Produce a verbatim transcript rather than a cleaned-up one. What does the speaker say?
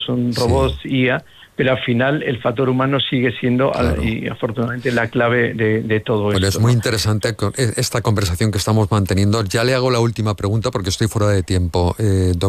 son robots I A, pero al final el factor humano sigue siendo, claro, y afortunadamente, la clave de, de todo bueno, esto. es muy ¿no? interesante esta conversación que estamos manteniendo. Ya le hago la última pregunta porque estoy fuera de tiempo. Eh,